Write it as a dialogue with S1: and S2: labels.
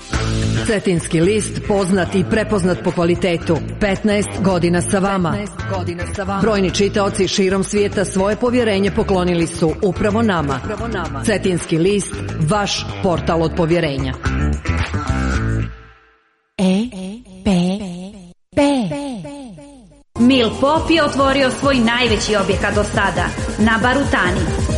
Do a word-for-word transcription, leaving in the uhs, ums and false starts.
S1: Cetinski list, poznat i prepoznat po kvalitetu. petnaest godina sa vama. Brojni čitaoci širom svijeta svoje povjerenje poklonili su upravo nama. Cetinski list, vaš portal od povjerenja.
S2: E, P, P. Mil Pop je otvorio svoj najveći objekat do sada, na Barutani.